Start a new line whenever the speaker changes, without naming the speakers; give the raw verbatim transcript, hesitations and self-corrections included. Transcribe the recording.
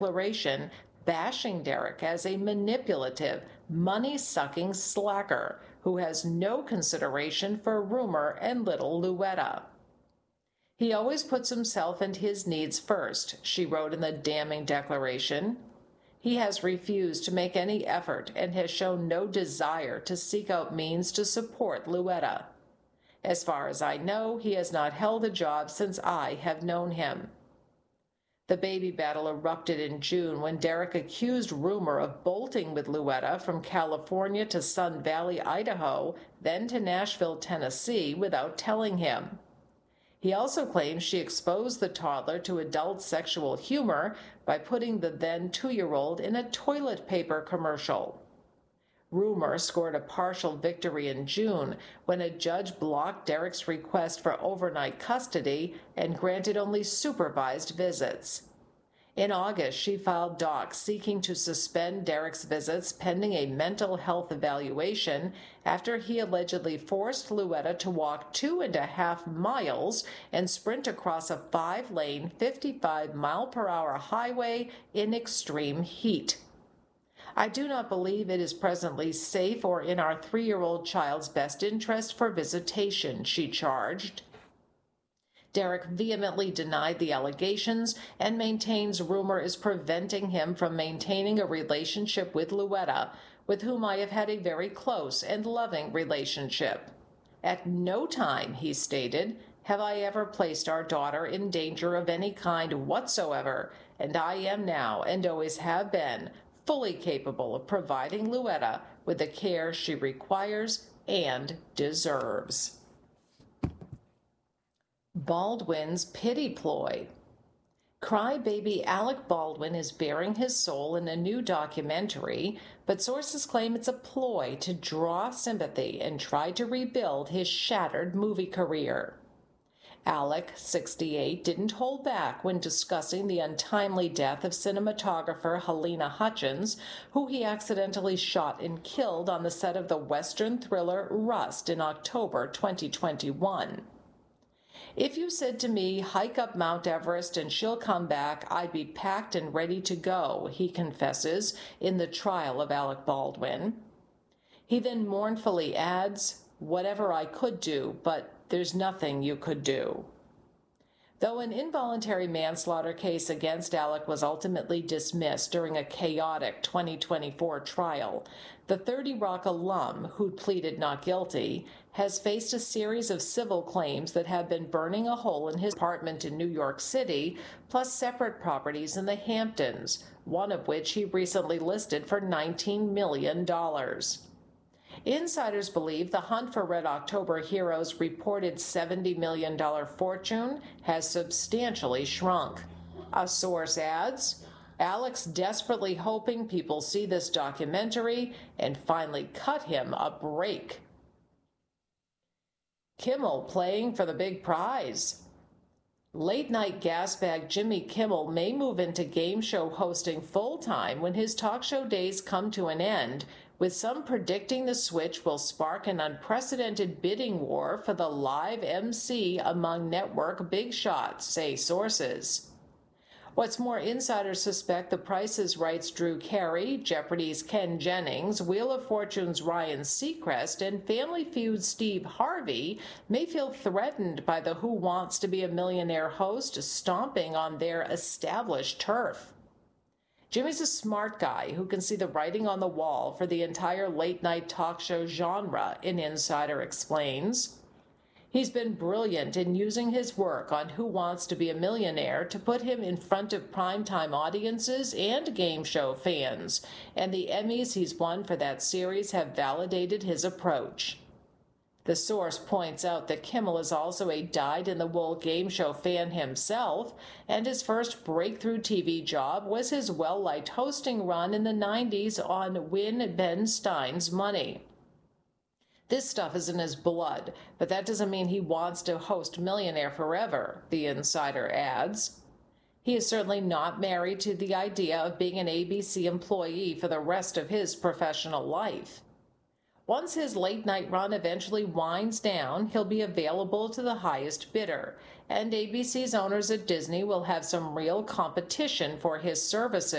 declaration bashing Derek as a manipulative, money-sucking slacker who has no consideration for rumor and little Louetta. He always puts himself and his needs first, she wrote in the damning declaration. He has refused to make any effort and has shown no desire to seek out means to support Louetta. As far as I know, he has not held a job since I have known him. The baby battle erupted in June when Derek accused Rumor of bolting with Louetta from California to Sun Valley, Idaho, then to Nashville, Tennessee, without telling him. He also claims she exposed the toddler to adult sexual humor by putting the then two-year-old in a toilet paper commercial. Rumor scored a partial victory in June when a judge blocked Derek's request for overnight custody and granted only supervised visits. In August, she filed docs seeking to suspend Derek's visits pending a mental health evaluation after he allegedly forced Louetta to walk two and a half miles and sprint across a five-lane, fifty-five mile per hour highway in extreme heat. I do not believe it is presently safe or in our three-year-old child's best interest for visitation, she charged. Derek vehemently denied the allegations and maintains Rumor is preventing him from maintaining a relationship with Louetta, with whom I have had a very close and loving relationship. At no time, he stated, have I ever placed our daughter in danger of any kind whatsoever, and I am now, and always have been, fully capable of providing Louetta with the care she requires and deserves. Baldwin's pity ploy. Crybaby Alec Baldwin is bearing his soul in a new documentary, but sources claim it's a ploy to draw sympathy and try to rebuild his shattered movie career. Alec, sixty-eight, didn't hold back when discussing the untimely death of cinematographer Helena Hutchins, who he accidentally shot and killed on the set of the Western thriller Rust in October twenty twenty-one. If you said to me, hike up Mount Everest and she'll come back, I'd be packed and ready to go, he confesses in The Trial of Alec Baldwin. He then mournfully adds, whatever I could do, but there's nothing you could do. Though an involuntary manslaughter case against Alec was ultimately dismissed during a chaotic twenty twenty-four trial, the thirty Rock alum, who'd pleaded not guilty, has faced a series of civil claims that have been burning a hole in his apartment in New York City, plus separate properties in the Hamptons, one of which he recently listed for nineteen million dollars. Insiders believe the hunt for Red October hero's reported seventy million dollars fortune has substantially shrunk. A source adds, Alex desperately hoping people see this documentary and finally cut him a break. Kimmel playing for the big prize. Late-night gasbag Jimmy Kimmel may move into game show hosting full-time when his talk show days come to an end, with some predicting the switch will spark an unprecedented bidding war for the live M C among network big shots, say sources. What's more, insiders suspect The Price is Right's Drew Carey, Jeopardy's Ken Jennings, Wheel of Fortune's Ryan Seacrest, and Family Feud's Steve Harvey may feel threatened by the Who Wants to Be a Millionaire host stomping on their established turf. Jimmy's a smart guy who can see the writing on the wall for the entire late-night talk show genre, an insider explains. He's been brilliant in using his work on Who Wants to Be a Millionaire to put him in front of primetime audiences and game show fans, and the Emmys he's won for that series have validated his approach. The source points out that Kimmel is also a dyed-in-the-wool game show fan himself, and his first breakthrough T V job was his well-liked hosting run in the nineties on Win Ben Stein's Money. This stuff is in his blood, but that doesn't mean he wants to host Millionaire forever, the insider adds. He is certainly not married to the idea of being an A B C employee for the rest of his professional life. Once his late-night run eventually winds down, he'll be available to the highest bidder, and A B C's owners at Disney will have some real competition for his services.